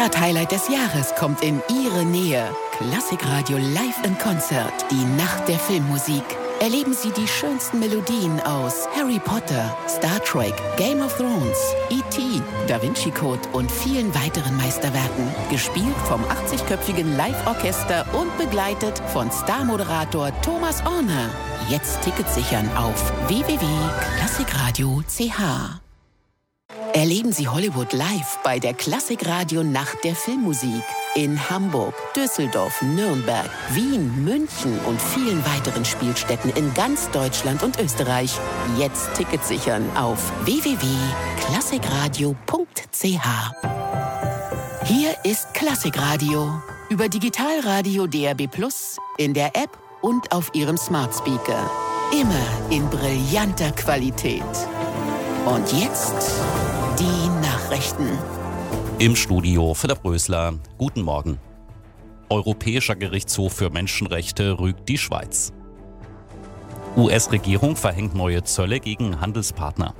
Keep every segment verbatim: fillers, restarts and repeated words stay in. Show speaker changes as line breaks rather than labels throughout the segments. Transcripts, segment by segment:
Das Highlight des Jahres kommt in Ihre Nähe. Klassikradio Live in Konzert. Die Nacht der Filmmusik. Erleben Sie die schönsten Melodien aus Harry Potter, Star Trek, Game of Thrones, E T, Da Vinci Code und vielen weiteren Meisterwerken. Gespielt vom achtzigköpfigen Live-Orchester und begleitet von Star-Moderator Thomas Orner. Jetzt Tickets sichern auf w w w punkt klassikradio punkt c h. Erleben Sie Hollywood live bei der Klassikradio Nacht der Filmmusik. In Hamburg, Düsseldorf, Nürnberg, Wien, München und vielen weiteren Spielstätten in ganz Deutschland und Österreich. Jetzt Tickets sichern auf w w w punkt klassikradio punkt c h. Hier ist Klassikradio. Über Digitalradio D A B plus, in der App und auf Ihrem Smart Speaker. Immer in brillanter Qualität. Und jetzt die Nachrichten.
Im Studio Philipp Rösler. Guten Morgen. Europäischer Gerichtshof für Menschenrechte rügt die Schweiz. U S-Regierung verhängt neue Zölle gegen Handelspartner.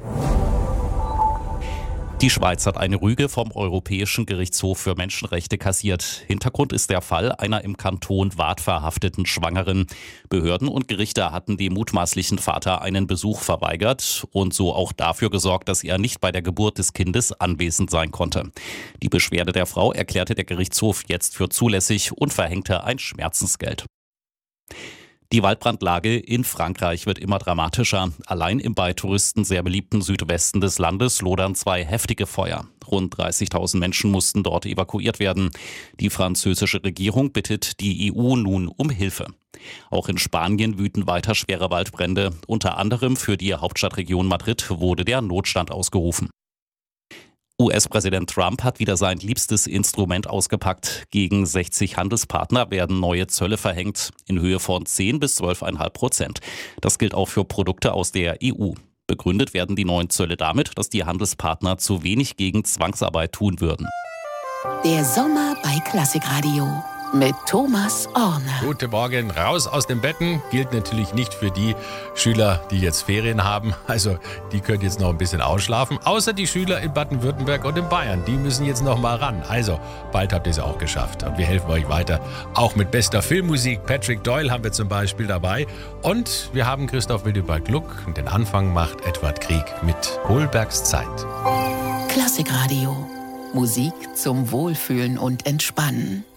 Die Schweiz hat eine Rüge vom Europäischen Gerichtshof für Menschenrechte kassiert. Hintergrund ist der Fall einer im Kanton Waadt verhafteten Schwangeren. Behörden und Gerichte hatten dem mutmaßlichen Vater einen Besuch verweigert und so auch dafür gesorgt, dass er nicht bei der Geburt des Kindes anwesend sein konnte. Die Beschwerde der Frau erklärte der Gerichtshof jetzt für zulässig und verhängte ein Schmerzensgeld. Die Waldbrandlage in Frankreich wird immer dramatischer. Allein im bei Touristen sehr beliebten Südwesten des Landes lodern zwei heftige Feuer. Rund dreißigtausend Menschen mussten dort evakuiert werden. Die französische Regierung bittet die E U nun um Hilfe. Auch in Spanien wüten weiter schwere Waldbrände. Unter anderem für die Hauptstadtregion Madrid wurde der Notstand ausgerufen. U S-Präsident Trump hat wieder sein liebstes Instrument ausgepackt. Gegen sechzig Handelspartner werden neue Zölle verhängt, in Höhe von zehn bis zwölf Komma fünf Prozent. Das gilt auch für Produkte aus der E U. Begründet werden die neuen Zölle damit, dass die Handelspartner zu wenig gegen Zwangsarbeit tun würden.
Der Sommer bei Klassikradio mit Thomas Orner.
Guten Morgen, raus aus den Betten. Gilt natürlich nicht für die Schüler, die jetzt Ferien haben. Also die können jetzt noch ein bisschen ausschlafen. Außer die Schüler in Baden-Württemberg und in Bayern. Die müssen jetzt noch mal ran. Also bald habt ihr es auch geschafft. Und wir helfen euch weiter. Auch mit bester Filmmusik. Patrick Doyle haben wir zum Beispiel dabei. Und wir haben Christoph Willibald-Gluck. Und den Anfang macht Edward Krieg mit Holbergs Zeit.
Klassikradio. Musik zum Wohlfühlen und Entspannen.